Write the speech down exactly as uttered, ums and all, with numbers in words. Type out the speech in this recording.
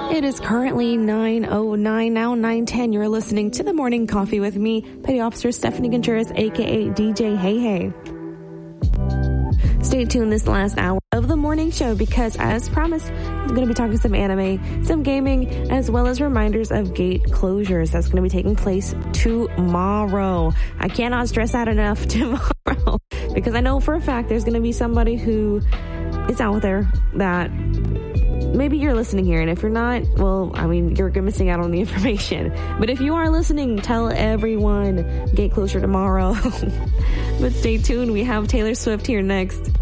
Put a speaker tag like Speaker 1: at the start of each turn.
Speaker 1: It is currently nine oh nine, now nine ten. You're listening to The Morning Coffee with me, Petty Officer Stephanie Contreras, a k a. D J Hey Hey. Stay tuned this last hour of the morning show because, as promised, I'm going to be talking some anime, some gaming, as well as reminders of gate closures that's going to be taking place tomorrow. I cannot stress that enough tomorrow because I know for a fact there's going to be somebody who is out there that maybe you're listening here, and if you're not, well, I mean, you're missing out on the information. But if you are listening, tell everyone. Gate closure tomorrow. But stay tuned. We have Taylor Swift here next.